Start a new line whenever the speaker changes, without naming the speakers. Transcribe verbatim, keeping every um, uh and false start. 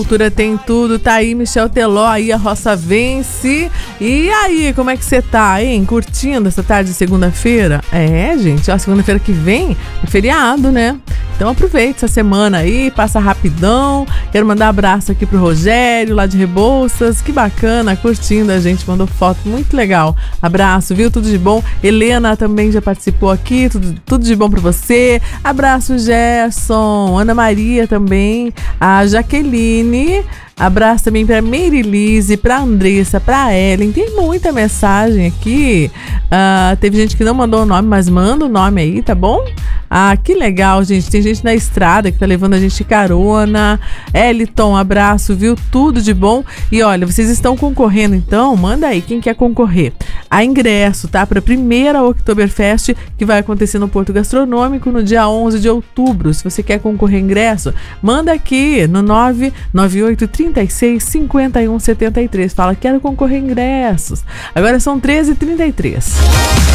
Cultura tem tudo, tá aí Michel Teló, aí a Roça Vence. E aí, como é que você tá, hein? Curtindo essa tarde de segunda-feira? É, gente, ó, segunda-feira que vem é feriado, né? Então aproveite essa semana aí, passa rapidão. Quero mandar um abraço aqui pro Rogério, lá de Rebouças. Que bacana, curtindo a gente, mandou foto, muito legal. Abraço, viu? Tudo de bom. Helena também já participou aqui, tudo, tudo de bom pra você. Abraço, Gerson. Ana Maria também. A Jaqueline. Abraço também pra Meirilize, pra Andressa, pra Ellen. Tem muita mensagem aqui. Uh, teve gente que não mandou o nome, mas manda o nome aí, tá bom? Ah, que legal, gente. Tem gente na estrada que tá levando a gente carona. Eliton, abraço, viu? Tudo de bom. E olha, vocês estão concorrendo, então, manda aí quem quer concorrer a ingresso, tá? Pra primeira Oktoberfest, que vai acontecer no Porto Gastronômico no dia onze de outubro. Se você quer concorrer a ingresso, manda aqui no nove nove oito, três seis, cinco um sete três. Fala, quero concorrer a ingressos. Agora são treze e trinta e três.